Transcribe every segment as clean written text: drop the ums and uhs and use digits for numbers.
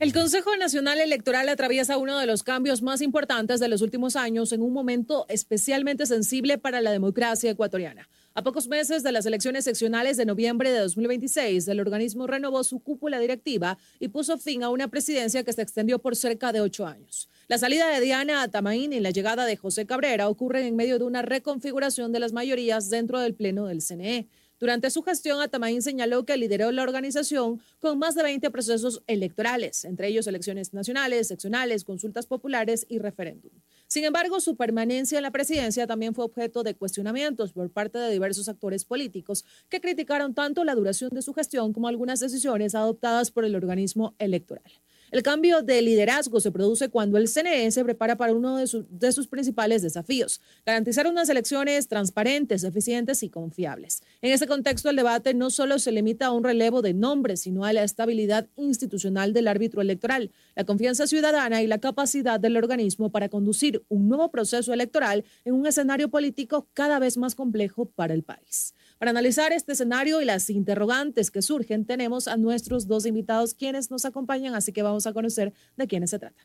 El Consejo Nacional Electoral atraviesa uno de los cambios más importantes de los últimos años en un momento especialmente sensible para la democracia ecuatoriana. A pocos meses de las elecciones seccionales de noviembre de 2026, el organismo renovó su cúpula directiva y puso fin a una presidencia que se extendió por cerca de 8 años. La salida de Diana Atamaín y la llegada de José Cabrera ocurren en medio de una reconfiguración de las mayorías dentro del Pleno del CNE. Durante su gestión, Atamaín señaló que lideró la organización con más de 20 procesos electorales, entre ellos elecciones nacionales, seccionales, consultas populares y referéndum. Sin embargo, su permanencia en la presidencia también fue objeto de cuestionamientos por parte de diversos actores políticos que criticaron tanto la duración de su gestión como algunas decisiones adoptadas por el organismo electoral. El cambio de liderazgo se produce cuando el CNE se prepara para uno de sus principales desafíos: garantizar unas elecciones transparentes, eficientes y confiables. En ese contexto, el debate no solo se limita a un relevo de nombres, sino a la estabilidad institucional del árbitro electoral, la confianza ciudadana y la capacidad del organismo para conducir un nuevo proceso electoral en un escenario político cada vez más complejo para el país. Para analizar este escenario y las interrogantes que surgen, tenemos a nuestros dos invitados quienes nos acompañan, así que vamos a conocer de quiénes se trata.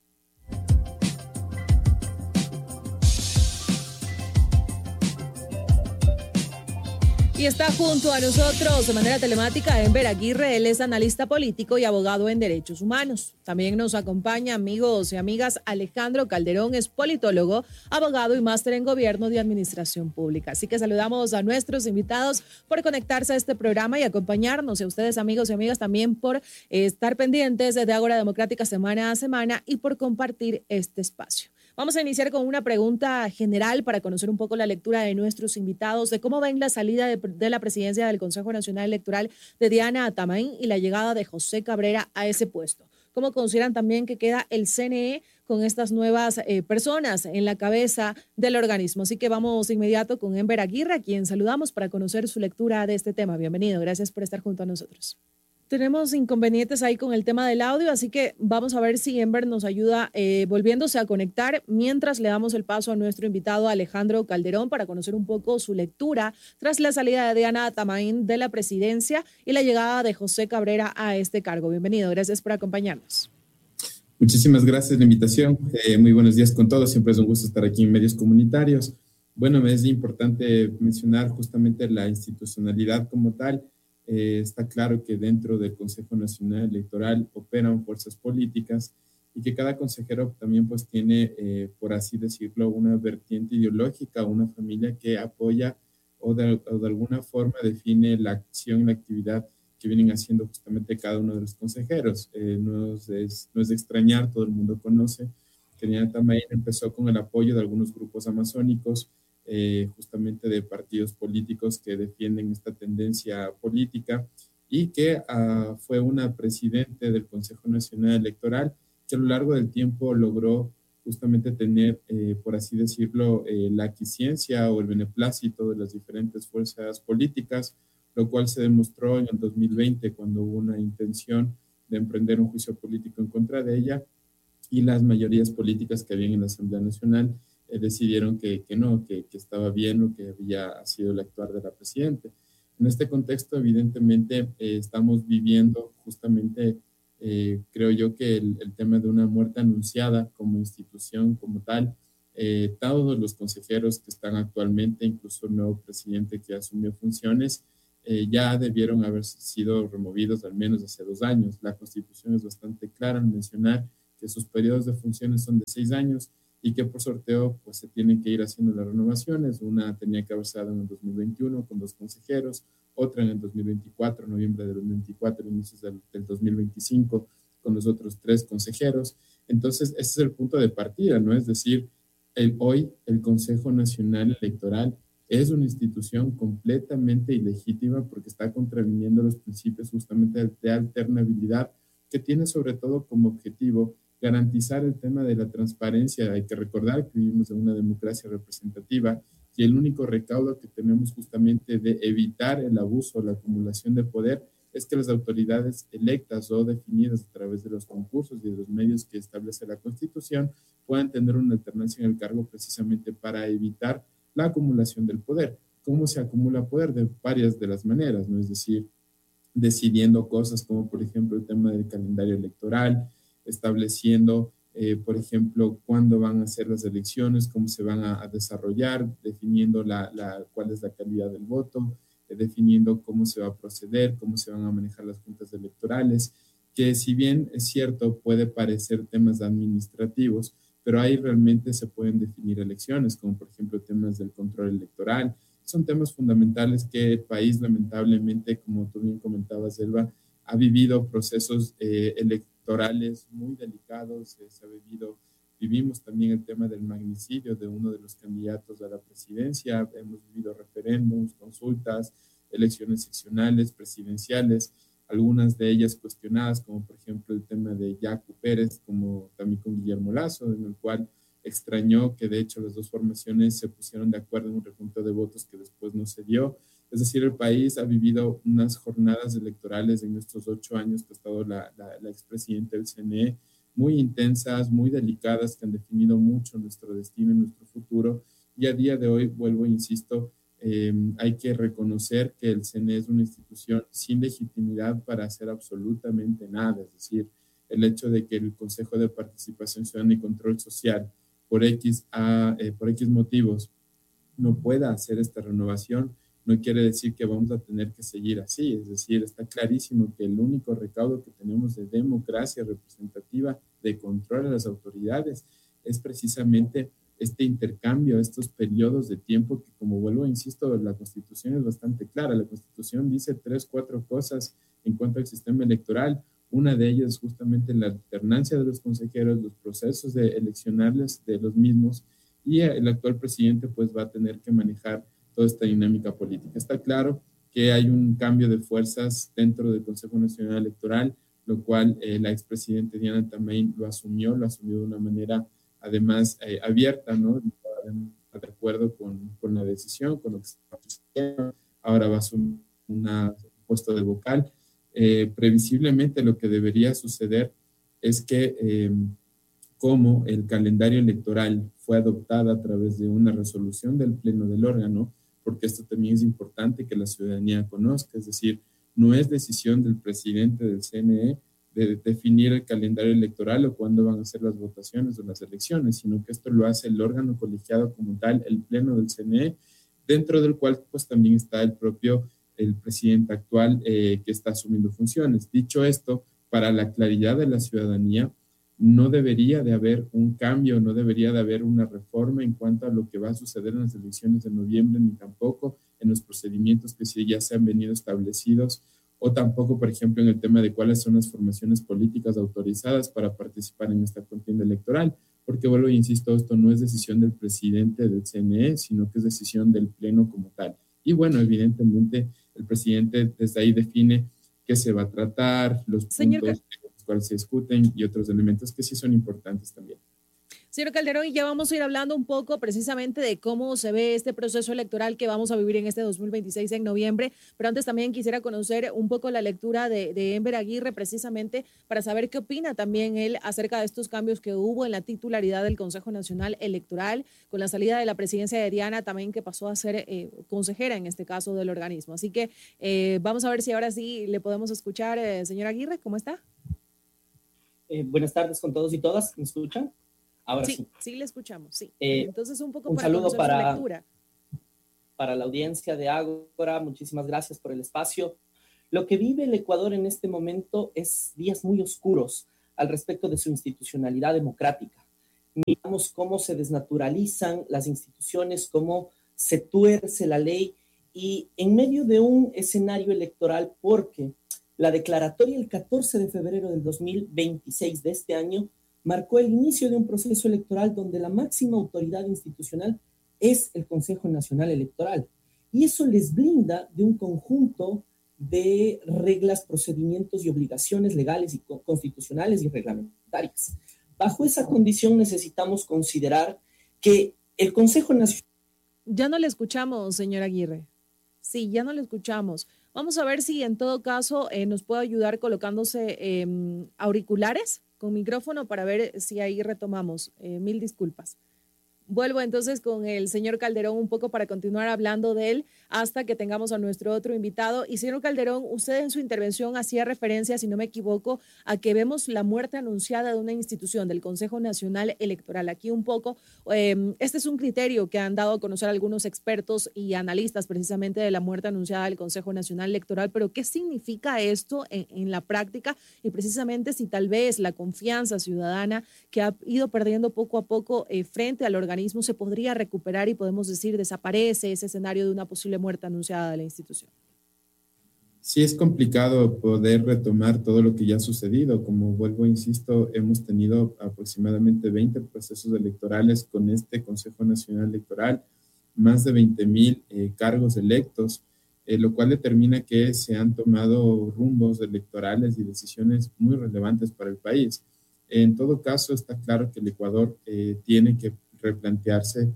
Y está junto a nosotros de manera telemática Enver Aguirre. Él es analista político y abogado en derechos humanos. También nos acompaña, amigos y amigas, Alejandro Calderón, es politólogo, abogado y máster en gobierno de administración pública. Así que saludamos a nuestros invitados por conectarse a este programa y acompañarnos, y a ustedes, amigos y amigas, también por estar pendientes de Ágora Democrática semana a semana y por compartir este espacio. Vamos a iniciar con una pregunta general para conocer un poco la lectura de nuestros invitados de cómo ven la salida de la presidencia del Consejo Nacional Electoral de Diana Atamaín y la llegada de José Cabrera a ese puesto. ¿Cómo consideran también que queda el CNE con estas nuevas personas en la cabeza del organismo? Así que vamos de inmediato con Enver Aguirre, a quien saludamos para conocer su lectura de este tema. Bienvenido, gracias por estar junto a nosotros. Tenemos inconvenientes ahí con el tema del audio, así que vamos a ver si Enver nos ayuda volviéndose a conectar mientras le damos el paso a nuestro invitado Alejandro Calderón para conocer un poco su lectura tras la salida de Diana Atamaín de la presidencia y la llegada de José Cabrera a este cargo. Bienvenido, gracias por acompañarnos. Muchísimas gracias por la invitación. Muy buenos días con todos. Siempre es un gusto estar aquí en medios comunitarios. Bueno, es importante mencionar justamente la institucionalidad como tal. Está claro que dentro del Consejo Nacional Electoral operan fuerzas políticas y que cada consejero también pues tiene, por así decirlo, una vertiente ideológica, una familia que apoya o de alguna forma define la acción y la actividad que vienen haciendo justamente cada uno de los consejeros. No es de extrañar, todo el mundo conoce que Diana Atamaín empezó con el apoyo de algunos grupos amazónicos, justamente de partidos políticos que defienden esta tendencia política, y que fue una presidente del Consejo Nacional Electoral que a lo largo del tiempo logró justamente tener, por así decirlo, la aquiescencia o el beneplácito de las diferentes fuerzas políticas, lo cual se demostró en el 2020 cuando hubo una intención de emprender un juicio político en contra de ella, y las mayorías políticas que habían en la Asamblea Nacional decidieron que estaba bien lo que había sido el actuar de la presidenta. En este contexto, evidentemente, estamos viviendo justamente, creo yo, que el tema de una muerte anunciada como institución, como tal. Todos los consejeros que están actualmente, incluso el nuevo presidente que asumió funciones, ya debieron haber sido removidos al menos hace 2 años. La Constitución es bastante clara en mencionar que sus periodos de funciones son de 6 años y que por sorteo pues se tienen que ir haciendo las renovaciones. Una tenía que haberse dado en el 2021 con 2 consejeros, otra en el 2024, noviembre del 2024, inicios del 2025, con los otros 3 consejeros. Entonces, ese es el punto de partida, ¿no? Es decir, hoy el Consejo Nacional Electoral es una institución completamente ilegítima porque está contraviniendo los principios justamente de alternabilidad, que tiene sobre todo como objetivo garantizar el tema de la transparencia. Hay que recordar que vivimos en una democracia representativa y el único recaudo que tenemos justamente de evitar el abuso o la acumulación de poder es que las autoridades electas o definidas a través de los concursos y de los medios que establece la Constitución puedan tener una alternancia en el cargo precisamente para evitar la acumulación del poder. ¿Cómo se acumula poder? De varias de las maneras, ¿no? Es decir, decidiendo cosas como, por ejemplo, el tema del calendario electoral, estableciendo, por ejemplo, cuándo van a ser las elecciones, cómo se van a desarrollar, definiendo cuál es la calidad del voto, definiendo cómo se va a proceder, cómo se van a manejar las juntas electorales, que si bien es cierto, puede parecer temas administrativos, pero ahí realmente se pueden definir elecciones, como por ejemplo temas del control electoral. Son temas fundamentales que el país, lamentablemente, como tú bien comentabas, Elba, ha vivido procesos electorales muy delicados, vivimos también el tema del magnicidio de uno de los candidatos a la presidencia, hemos vivido referéndums, consultas, elecciones seccionales, presidenciales, algunas de ellas cuestionadas, como por ejemplo el tema de Yacu Pérez, como también con Guillermo Lasso, en el cual extrañó que de hecho las dos formaciones se pusieron de acuerdo en un recuento de votos que después no se dio. Es decir, el país ha vivido unas jornadas electorales en estos 8 años que ha estado la expresidenta del CNE, muy intensas, muy delicadas, que han definido mucho nuestro destino y nuestro futuro. Y a día de hoy, vuelvo e insisto, hay que reconocer que el CNE es una institución sin legitimidad para hacer absolutamente nada. Es decir, el hecho de que el Consejo de Participación Ciudadana y Control Social, por X motivos, no pueda hacer esta renovación, no quiere decir que vamos a tener que seguir así. Es decir, está clarísimo que el único recaudo que tenemos de democracia representativa, de control a las autoridades, es precisamente este intercambio, estos periodos de tiempo que, como vuelvo, insisto, la Constitución es bastante clara. La Constitución dice 3, 4 cosas en cuanto al sistema electoral. Una de ellas es justamente la alternancia de los consejeros, los procesos de eleccionarles de los mismos, y el actual presidente pues va a tener que manejar toda esta dinámica política. Está claro que hay un cambio de fuerzas dentro del Consejo Nacional Electoral, lo cual la expresidenta Diana Tamay lo asumió de una manera además abierta, ¿no? De acuerdo con la decisión, con lo que se está haciendo. Ahora va a asumir un puesto de vocal. Previsiblemente lo que debería suceder es que como el calendario electoral fue adoptado a través de una resolución del Pleno del órgano, porque esto también es importante que la ciudadanía conozca, es decir, no es decisión del presidente del CNE de definir el calendario electoral o cuándo van a ser las votaciones o las elecciones, sino que esto lo hace el órgano colegiado como tal, el Pleno del CNE, dentro del cual pues también está el presidente actual que está asumiendo funciones. Dicho esto, para la claridad de la ciudadanía, no debería de haber un cambio, no debería de haber una reforma en cuanto a lo que va a suceder en las elecciones de noviembre, ni tampoco en los procedimientos que sí ya se han venido establecidos, o tampoco, por ejemplo, en el tema de cuáles son las formaciones políticas autorizadas para participar en esta contienda electoral, porque vuelvo e insisto, esto no es decisión del presidente del CNE, sino que es decisión del Pleno como tal. Y bueno, evidentemente el presidente desde ahí define qué se va a tratar, los puntos cuales se discuten y otros elementos que sí son importantes también. Señor Calderón, y ya vamos a ir hablando un poco precisamente de cómo se ve este proceso electoral que vamos a vivir en este 2026 en noviembre, pero antes también quisiera conocer un poco la lectura de Enver Aguirre precisamente para saber qué opina también él acerca de estos cambios que hubo en la titularidad del Consejo Nacional Electoral, con la salida de la presidencia de Diana también, que pasó a ser consejera en este caso del organismo. Así que vamos a ver si ahora sí le podemos escuchar. Señor Aguirre, ¿cómo está? Buenas tardes con todos y todas, ¿me escuchan? Ahora sí. Sí, le escuchamos, sí. Entonces, un poco un para saludo conocer su lectura. Para la audiencia de Ágora, muchísimas gracias por el espacio. Lo que vive el Ecuador en este momento es días muy oscuros al respecto de su institucionalidad democrática. Miramos cómo se desnaturalizan las instituciones, cómo se tuerce la ley, y en medio de un escenario electoral, porque la declaratoria el 14 de febrero del 2026 de este año marcó el inicio de un proceso electoral donde la máxima autoridad institucional es el Consejo Nacional Electoral. Y eso les blinda de un conjunto de reglas, procedimientos y obligaciones legales y constitucionales y reglamentarias. Bajo esa condición necesitamos considerar que el Consejo Nacional... Ya no le escuchamos, señor Aguirre. Sí, ya no le escuchamos. Vamos a ver si en todo caso nos puede ayudar colocándose auriculares con micrófono para ver si ahí retomamos. Mil disculpas. Vuelvo entonces con el señor Calderón un poco para continuar hablando de él hasta que tengamos a nuestro otro invitado. Y señor Calderón, usted en su intervención hacía referencia, si no me equivoco, a que vemos la muerte anunciada de una institución, del Consejo Nacional Electoral. Aquí un poco, este es un criterio que han dado a conocer algunos expertos y analistas precisamente de la muerte anunciada del Consejo Nacional Electoral, pero ¿qué significa esto en la práctica? Y precisamente si tal vez la confianza ciudadana que ha ido perdiendo poco a poco frente al organismo se podría recuperar y podemos decir desaparece ese escenario de una posible muerte anunciada de la institución. Sí, es complicado poder retomar todo lo que ya ha sucedido. Como vuelvo, insisto, hemos tenido aproximadamente 20 procesos electorales con este Consejo Nacional Electoral, más de 20,000 cargos electos, lo cual determina que se han tomado rumbos electorales y decisiones muy relevantes para el país. En todo caso, está claro que el Ecuador tiene que replantearse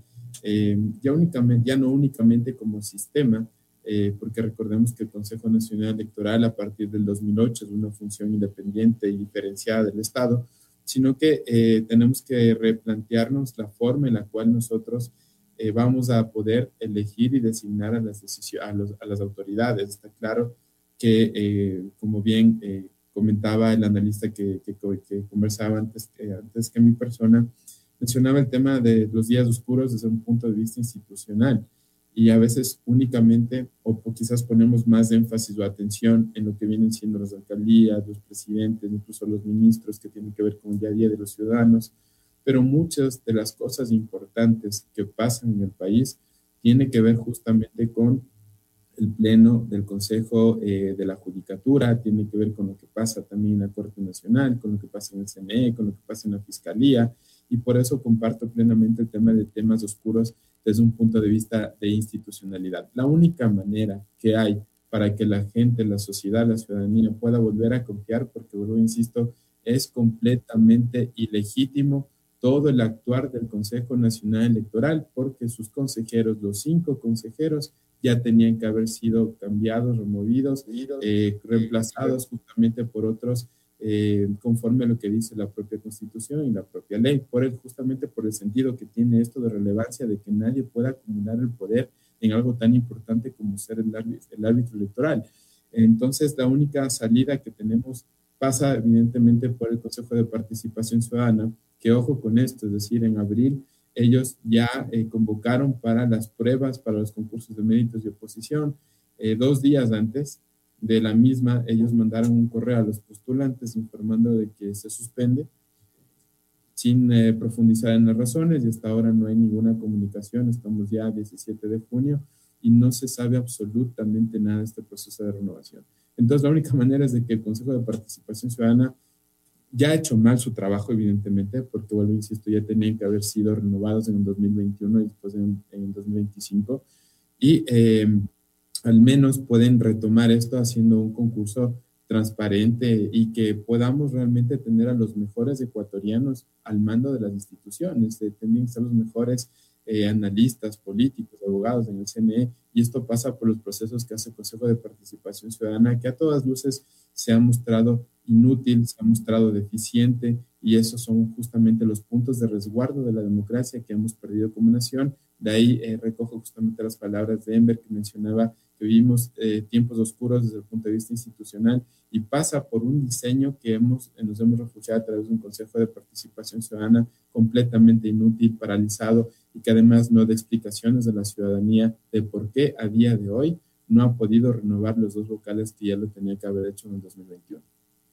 ya no únicamente como sistema, porque recordemos que el Consejo Nacional Electoral a partir del 2008 es una función independiente y diferenciada del Estado, sino que tenemos que replantearnos la forma en la cual nosotros vamos a poder elegir y designar a las autoridades. Está claro que, como bien comentaba el analista que conversaba antes que mi persona, mencionaba el tema de los días oscuros desde un punto de vista institucional y a veces únicamente o quizás ponemos más énfasis o atención en lo que vienen siendo las alcaldías, los presidentes, incluso los ministros que tienen que ver con el día a día de los ciudadanos, pero muchas de las cosas importantes que pasan en el país tienen que ver justamente con el pleno del Consejo de la Judicatura, tiene que ver con lo que pasa también en la Corte Nacional, con lo que pasa en el CNE, con lo que pasa en la Fiscalía, y por eso comparto plenamente el tema de temas oscuros desde un punto de vista de institucionalidad. La única manera que hay para que la gente, la sociedad, la ciudadanía pueda volver a confiar, porque vuelvo, insisto, es completamente ilegítimo todo el actuar del Consejo Nacional Electoral, porque sus consejeros, los 5 consejeros, ya tenían que haber sido cambiados, removidos, reemplazados justamente por otros conforme a lo que dice la propia Constitución y la propia ley, justamente por el sentido que tiene esto de relevancia de que nadie pueda acumular el poder en algo tan importante como ser el árbitro electoral. Entonces, la única salida que tenemos pasa evidentemente por el Consejo de Participación Ciudadana, que ojo con esto, es decir, en abril ellos ya convocaron para las pruebas, para los concursos de méritos y oposición, 2 días antes de la misma, ellos mandaron un correo a los postulantes informando de que se suspende, sin profundizar en las razones, y hasta ahora no hay ninguna comunicación. Estamos ya a 17 de junio y no se sabe absolutamente nada de este proceso de renovación. Entonces, la única manera es de que el Consejo de Participación Ciudadana ya ha hecho mal su trabajo, evidentemente, porque, vuelvo, insisto, ya tenían que haber sido renovados en el 2021 y después en el 2025, y al menos pueden retomar esto haciendo un concurso transparente y que podamos realmente tener a los mejores ecuatorianos al mando de las instituciones. Tienen que ser los mejores analistas, políticos, abogados en el CNE, y esto pasa por los procesos que hace el Consejo de Participación Ciudadana, que a todas luces se ha mostrado inútil, se ha mostrado deficiente, y esos son justamente los puntos de resguardo de la democracia que hemos perdido como nación. De ahí recojo justamente las palabras de Enver, que mencionaba que vivimos tiempos oscuros desde el punto de vista institucional, y pasa por un diseño que nos hemos refugiado a través de un Consejo de Participación Ciudadana completamente inútil, paralizado, y que además no da explicaciones de la ciudadanía de por qué a día de hoy no ha podido renovar los 2 vocales que ya lo tenía que haber hecho en el 2021.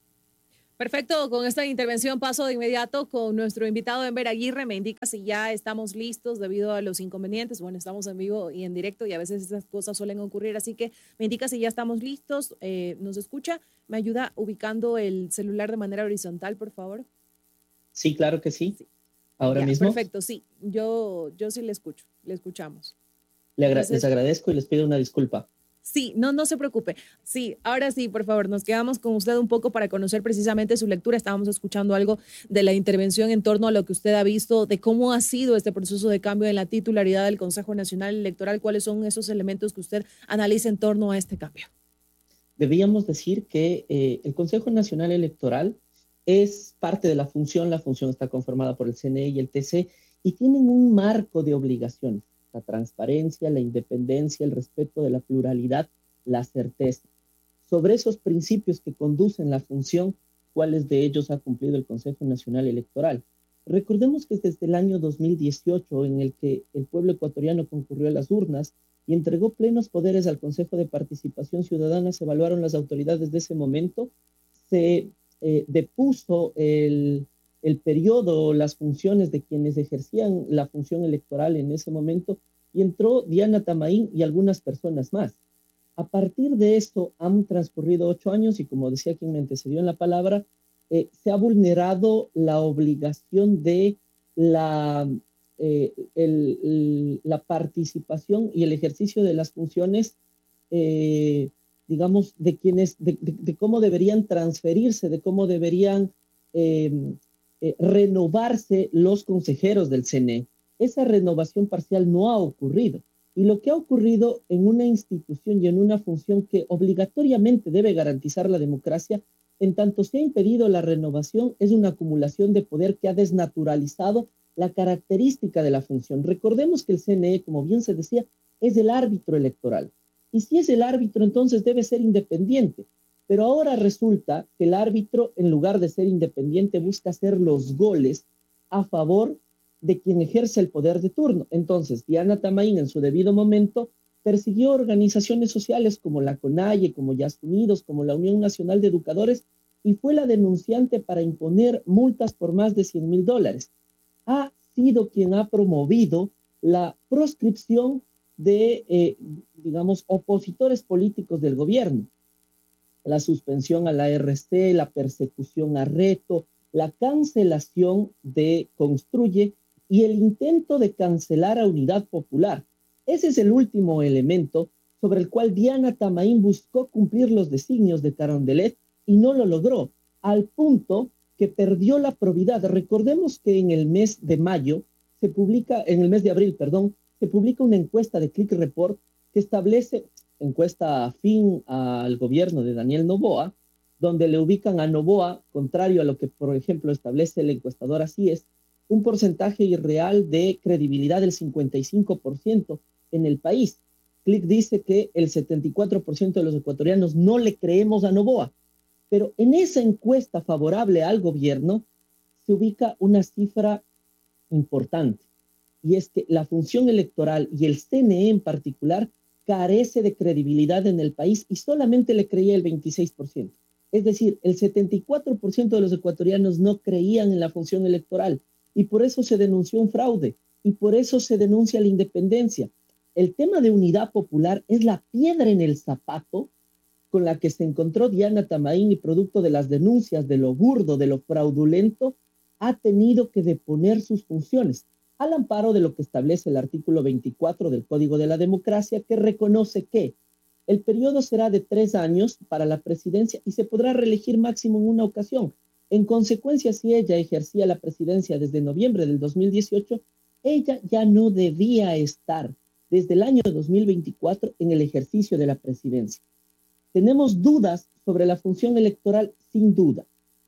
Perfecto, con esta intervención paso de inmediato con nuestro invitado Enver Aguirre. Me indica si ya estamos listos debido a los inconvenientes. Bueno, estamos en vivo y en directo y a veces estas cosas suelen ocurrir, así que me indica si ya estamos listos. ¿Nos escucha? ¿Me ayuda ubicando el celular de manera horizontal, por favor? Sí, claro que sí. Ahora mismo. Perfecto, sí. Yo sí le escucho, le escuchamos. Les agradezco y les pido una disculpa. Sí, no se preocupe. Sí, ahora sí, por favor, nos quedamos con usted un poco para conocer precisamente su lectura. Estábamos escuchando algo de la intervención en torno a lo que usted ha visto, de cómo ha sido este proceso de cambio en la titularidad del Consejo Nacional Electoral. ¿Cuáles son esos elementos que usted analiza en torno a este cambio? Debíamos decir que el Consejo Nacional Electoral es parte de la función está conformada por el CNE y el TC, y tienen un marco de obligaciones: la transparencia, la independencia, el respeto de la pluralidad, la certeza. Sobre esos principios que conducen la función, ¿cuáles de ellos ha cumplido el Consejo Nacional Electoral? Recordemos que desde el año 2018, en el que el pueblo ecuatoriano concurrió a las urnas y entregó plenos poderes al Consejo de Participación Ciudadana, se evaluaron las autoridades de ese momento, se depuso el periodo, las funciones de quienes ejercían la función electoral en ese momento, y entró Diana Tamaín y algunas personas más. A partir de esto han transcurrido 8 años y, como decía quien me antecedió en la palabra, se ha vulnerado la obligación de la participación y el ejercicio de las funciones, digamos, de quienes, de cómo deberían transferirse, de cómo deberían renovarse los consejeros del CNE. Esa renovación parcial no ha ocurrido. Y lo que ha ocurrido en una institución y en una función que obligatoriamente debe garantizar la democracia, en tanto se ha impedido la renovación, es una acumulación de poder que ha desnaturalizado la característica de la función. Recordemos que el CNE, como bien se decía, es el árbitro electoral. Y si es el árbitro, entonces debe ser independiente. Pero ahora resulta que el árbitro, en lugar de ser independiente, busca hacer los goles a favor de quien ejerce el poder de turno. Entonces, Diana Tamaín, en su debido momento, persiguió organizaciones sociales como la CONAIE, como Yas Unidos, como la Unión Nacional de Educadores, y fue la denunciante para imponer multas por más de $100,000. Ha sido quien ha promovido la proscripción de, digamos, opositores políticos del gobierno, la suspensión a la RC, la persecución a Reto, la cancelación de Construye y el intento de cancelar a Unidad Popular. Ese es el último elemento sobre el cual Diana Tamaín buscó cumplir los designios de Carondelet y no lo logró, al punto que perdió la probidad. Recordemos que en el mes de mayo se publica, en el mes de abril, perdón, se publica una encuesta de Click Report que establece, encuesta afín al gobierno de Daniel Noboa, donde le ubican a Noboa, contrario a lo que, por ejemplo, establece el encuestador CIES, un porcentaje irreal de credibilidad del 55% en el país. Click dice que el 74% de los ecuatorianos no le creemos a Noboa, pero en esa encuesta favorable al gobierno se ubica una cifra importante, y es que la función electoral y el CNE en particular carece de credibilidad en el país y solamente le creía el 26%. Es decir, el 74% de los ecuatorianos no creían en la función electoral y por eso se denunció un fraude y por eso se denuncia la independencia. El tema de Unidad Popular es la piedra en el zapato con la que se encontró Diana Tamaín y, producto de las denuncias de lo burdo, de lo fraudulento, ha tenido que deponer sus funciones al amparo de lo que establece el artículo 24 del Código de la Democracia, que reconoce que el periodo será de 3 años para la presidencia y se podrá reelegir máximo en una ocasión. En consecuencia, si ella ejercía la presidencia desde noviembre del 2018, ella ya no debía estar desde el año 2024 en el ejercicio de la presidencia. Tenemos dudas sobre la función electoral, sin duda.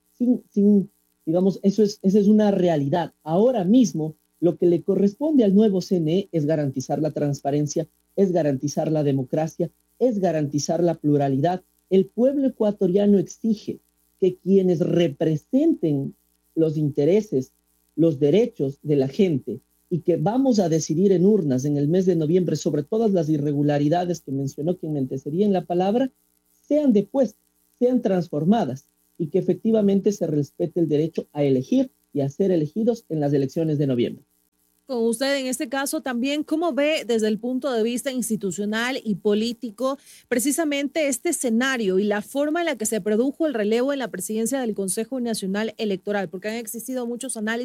Digamos, esa es una realidad. Ahora mismo, lo que le corresponde al nuevo CNE es garantizar la transparencia, es garantizar la democracia, es garantizar la pluralidad. El pueblo ecuatoriano exige que quienes representen los intereses, los derechos de la gente y que vamos a decidir en urnas en el mes de noviembre sobre todas las irregularidades que mencionó quien me antecedía en la palabra, sean depuestas, sean transformadas y que efectivamente se respete el derecho a elegir y a ser elegidos en las elecciones de noviembre. Con usted en este caso también, ¿cómo ve desde el punto de vista institucional y político precisamente este escenario y la forma en la que se produjo el relevo en la presidencia del Consejo Nacional Electoral? Porque han existido muchos análisis